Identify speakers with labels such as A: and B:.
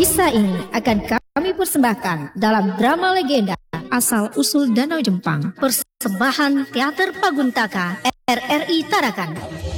A: Kisah ini akan kami persembahkan dalam drama legenda Asal-usul Danau Jempang, persembahan Teater Paguntaka RRI Tarakan.